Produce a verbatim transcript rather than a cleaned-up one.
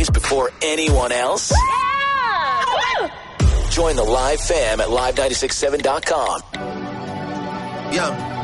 news before anyone else? Yeah! Join the live fam at live nine six seven dot com. Yeah.